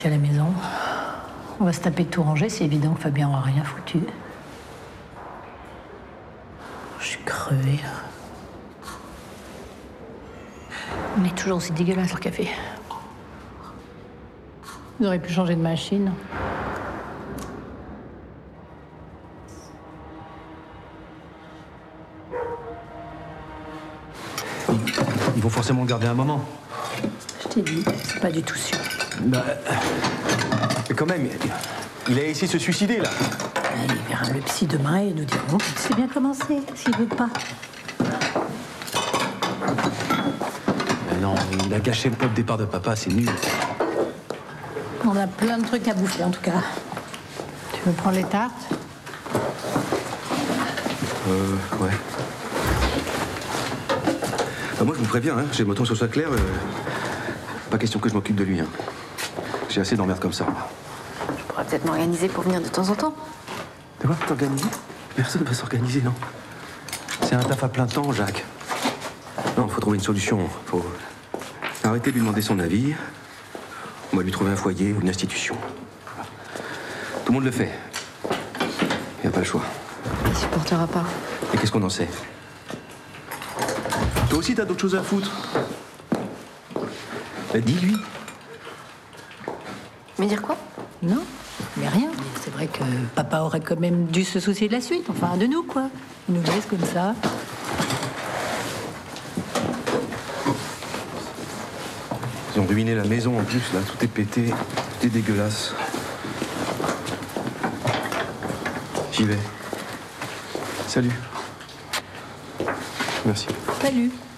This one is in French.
À la maison, on va se taper de tout ranger, c'est évident que Fabien aura rien foutu. Je suis crevée, là. On est toujours aussi dégueulasse, leur café. Ils auraient pu changer de machine. Ils vont forcément le garder un moment. Je t'ai dit, c'est pas du tout sûr. Bah, mais quand même, il a essayé de se suicider, là. Il verra le psy demain et nous dirons que c'est bien commencé, s'il veut pas. Mais non, il a gâché le pot de départ de papa, c'est nul. On a plein de trucs à bouffer, en tout cas. Tu veux prendre les tartes? Ouais. Bah moi, je vous préviens, hein, j'ai le moton sur soit clair. Pas question que je m'occupe de lui. Hein. J'ai assez d'emmerdes comme ça. Tu pourrais peut-être m'organiser pour venir de temps en temps. Tu vois, t'organiser? Personne ne va s'organiser, non. C'est un taf à plein temps, Jacques. Non, faut trouver une solution. Faut arrêter de lui demander son avis. On va lui trouver un foyer ou une institution. Tout le monde le fait. Il n'y a pas le choix. Il supportera pas. Et qu'est-ce qu'on en sait? Toi aussi, t'as d'autres choses à foutre. Bah, dis-lui. Mais dire quoi? Non, mais rien. C'est vrai que papa aurait quand même dû se soucier de la suite, enfin de nous, quoi. Il nous laisse comme ça. Ils ont ruiné la maison en plus, là, tout est pété, tout est dégueulasse. J'y vais. Salut. Merci. Salut.